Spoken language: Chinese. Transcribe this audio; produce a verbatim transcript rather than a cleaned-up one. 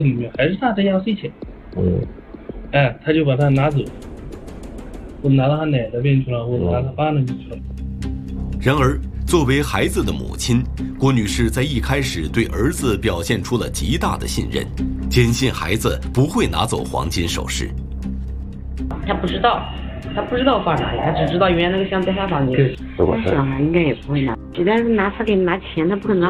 里面还是他的压岁钱。 嗯， 哎，他就把它拿走，或拿到他奶那边去了，或者拿他爸那边去了。 然而，作为孩子的母亲，郭女士在一开始对儿子表现出了极大的信任，坚信孩子不会拿走黄金首饰。 他不知道，他不知道放哪里，他只知道原来那个箱在他房间。 对， 那小孩应该也不会拿，即便是拿他给你拿钱，他不可能。